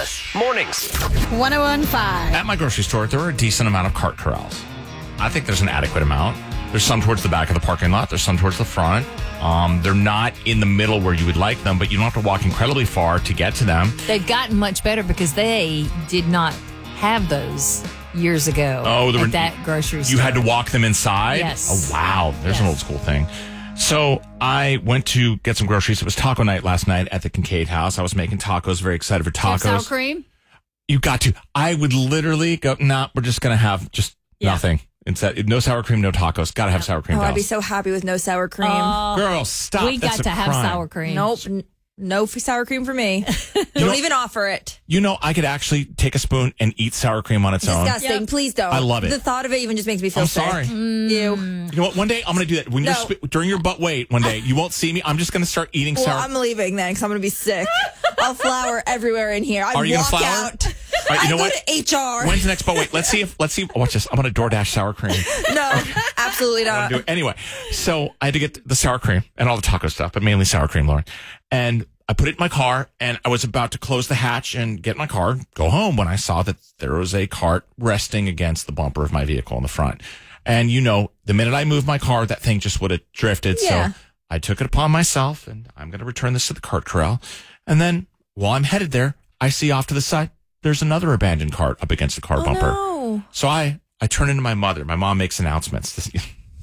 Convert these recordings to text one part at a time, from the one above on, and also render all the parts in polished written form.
Alice. Mornings. 1015. At my grocery store, there are a decent amount of cart corrals. I think there's an adequate amount. There's some towards the back of the parking lot. There's some towards the front. They're not in the middle where you would like them, but you don't have to walk incredibly far to get to them. They've gotten much better because they did not have those years ago at that grocery store. You had to walk them inside? Yes. Oh, wow. There's an old school thing. So I went to get some groceries. It was taco night last night at the Kincaid house. I was making tacos, very excited for tacos. Sour cream? You got to. I would literally go, we're just going to have just nothing. Instead, no sour cream, no tacos. Got to have sour cream. I'd be so happy with no sour cream. Girl, stop. We got to have sour cream. Nope. No sour cream for me. Don't even offer it. You know, I could actually take a spoon and eat sour cream on its own. Disgusting. Yep. Please don't. I love it. The thought of it even just makes me feel sick. I'm sorry. Ew. You know what? One day I'm going to do that. When you're during your butt wait, one day you won't see me. I'm just going to start eating sour. I'm leaving then because I'm going to be sick. I'll flour everywhere in here. Are you going to flour? Out. All right, you know go what? to HR. When's the next butt wait? Let's see. Watch this. I'm going to DoorDash sour cream. No, absolutely not. Anyway, so I had to get the sour cream and all the taco stuff, but mainly sour cream, Lauren. And I put it in my car, and I was about to close the hatch and get in my car, go home, when I saw that there was a cart resting against the bumper of my vehicle in the front. And, you know, the minute I moved my car, that thing just would have drifted. Yeah. So I took it upon myself, and I'm going to return this to the cart corral. And then while I'm headed there, I see off to the side, there's another abandoned cart up against the car bumper. No. So I turn into my mother. My mom makes announcements.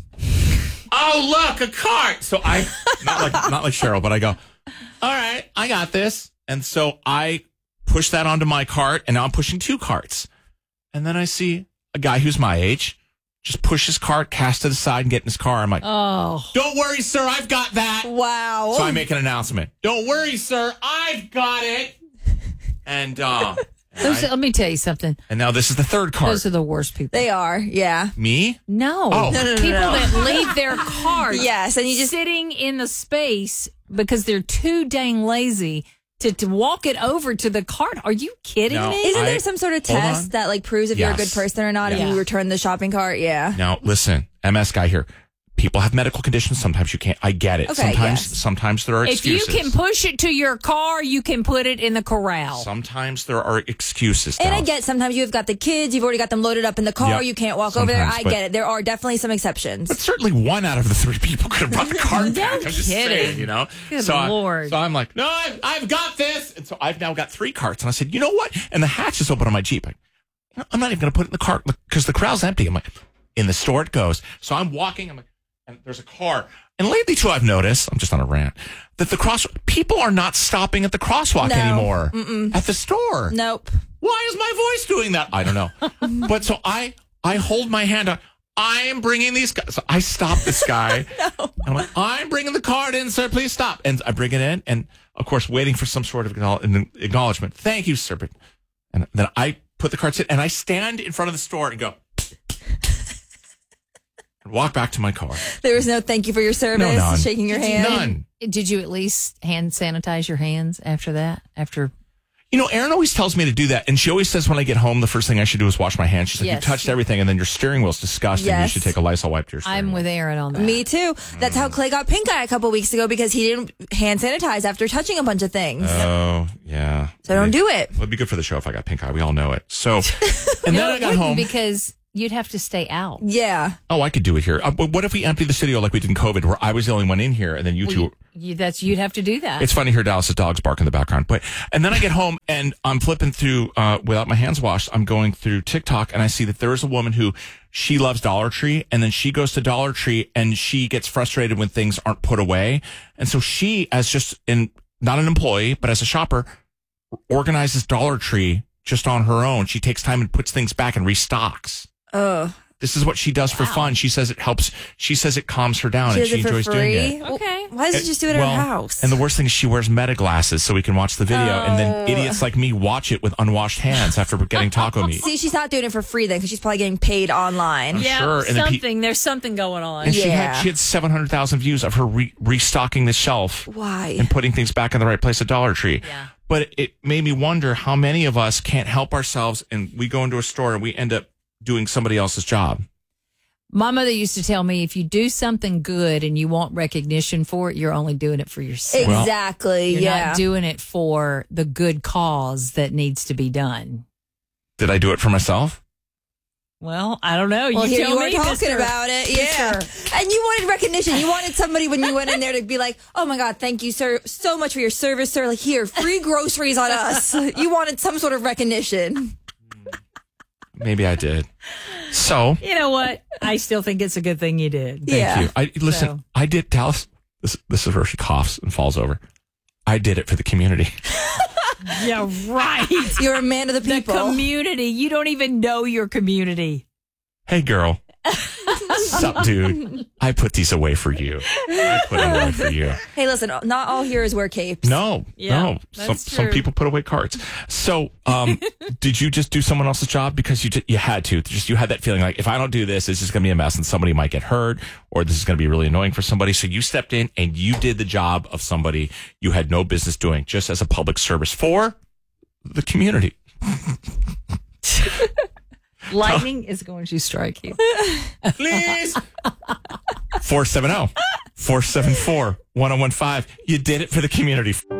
Oh, look, a cart. So I, not like Cheryl, but I go, all right, I got this. And so I push that onto my cart, and now I'm pushing two carts. And then I see a guy who's my age just push his cart, cast to the side, and get in his car. I'm like, don't worry, sir, I've got that. Wow. So I make an announcement. Don't worry, sir, I've got it. And let me tell you something. And now this is the third cart. Those are the worst people. They are, yeah. Me? No. Oh. No. People that leave their cars Yes, and you just sitting in the space because they're too dang lazy to walk it over to the cart. Are you kidding me? Isn't there some sort of test that like proves if you're a good person or not if you return the shopping cart? Yeah. Now, listen, MS guy here. People have medical conditions. Sometimes you can't. I get it. Okay, sometimes there are excuses. If you can push it to your car, you can put it in the corral. Sometimes there are excuses. And I get sometimes you've got the kids, you've already got them loaded up in the car, Yep. you can't walk over there. I Sometimes, get it. There are definitely some exceptions. But certainly one out of the three people could have brought the cart No back. I'm just kidding. saying, you know. Good Lord. So I'm like, no, I've got this. And so I've now got three carts. And I said, you know what? And the hatch is open on my Jeep. I'm not even going to put it in the cart because the corral's empty. I'm like, in the store it goes. So I'm walking. I'm like, and there's a car. And lately, too, I've noticed, I'm just on a rant, that people are not stopping at the crosswalk anymore. At the store. Nope. Why is my voice doing that? I don't know. But so I hold my hand out. I am bringing these guys. So I stop this guy. No. I'm like, I'm bringing the cart in, sir. Please stop. And I bring it in. And, of course, waiting for some sort of acknowledgement. Thank you, sir. And then I put the carts in, and I stand in front of the store and go, walk back to my car. There was no thank you for your service, none. shaking your hand. None. Did you at least hand sanitize your hands after that? You know, Erin always tells me to do that. And she always says when I get home, the first thing I should do is wash my hands. She's like, you touched everything, and then your steering wheel's disgusting. Yes. You should take a Lysol wipe to your steering I'm wheel. with Aaron on that. Me too. That's how Clay got pink eye a couple weeks ago because he didn't hand sanitize after touching a bunch of things. Oh, yeah. So don't do it. It'd be good for the show if I got pink eye. We all know it. So, and then I got home. Because you'd have to stay out. Yeah. Oh, I could do it here. But what if we empty the studio like we did in COVID, where I was the only one in here, and then you two... You'd have to do that. It's funny to hear Dallas's dogs bark in the background. And then I get home, and I'm flipping through, without my hands washed, I'm going through TikTok, and I see that there is a woman who, she loves Dollar Tree, and then she goes to Dollar Tree, and she gets frustrated when things aren't put away. And so she, as not an employee, but as a shopper, organizes Dollar Tree just on her own. She takes time and puts things back and restocks. Oh. This is what she does for fun. She says it helps. She says it calms her down, and she enjoys doing it. Okay. Why doesn't she just do it at her house? And the worst thing is she wears meta glasses so we can watch the video, and then idiots like me watch it with unwashed hands after getting taco meat. See, she's not doing it for free then because she's probably getting paid online. I'm Yeah, sure. And there's something going on. And she had 700,000 views of her restocking the shelf. Why? And putting things back in the right place at Dollar Tree. Yeah. But it made me wonder how many of us can't help ourselves, and we go into a store and we end up doing somebody else's job. My mother used to tell me if you do something good and you want recognition for it, you're only doing it for yourself. Exactly. You're yeah. not doing it for the good cause that needs to be done. Did I do it for myself? Well, I don't know. Well, you here tell you were me, talking Mr. about it. Yeah. And you wanted recognition. You wanted somebody when you went in there to be like, oh my God, thank you, sir, so much for your service, sir. Like, here, free groceries on us. You wanted some sort of recognition. Maybe I did. So You know what? I still think it's a good thing you did. Yeah. thank you. Listen, So. I did, Dallas. This is where she coughs and falls over. I did it for the community. Yeah, right. You're a man of the The people. community. You don't even know your community. Hey, girl. Sup, dude? I put these away for you. I put them away for you. Hey, listen, not all heroes wear capes. No, Yeah, no. that's Some true. people put away cards. So, did you just do someone else's job because you had to? You had that feeling like if I don't do this, it's just going to be a mess, and somebody might get hurt, or this is going to be really annoying for somebody. So you stepped in and you did the job of somebody you had no business doing, just as a public service for the community. Lightning is going to strike you. Please. 470-474-1015. You did it for the community.